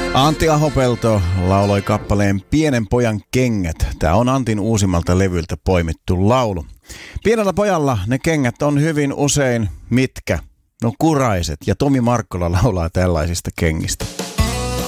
Antti Ahopelto lauloi kappaleen Pienen pojan kengät. Tämä on Antin uusimmalta levyltä poimittu laulu. Pienellä pojalla ne kengät on hyvin usein mitkä? No kuraiset, ja Tomi Markkola laulaa tällaisista kengistä.